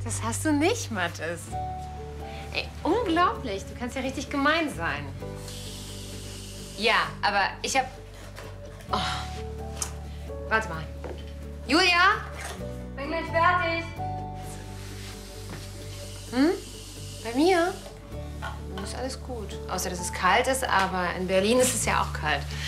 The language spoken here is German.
Das hast du nicht, Mathis. Ey, unglaublich. Du kannst ja richtig gemein sein. Ja, aber ich hab... Oh. Warte mal. Julia? Bin gleich fertig. Hm? Bei mir? Ist alles gut. Außer, dass es kalt ist, aber in Berlin ist es ja auch kalt.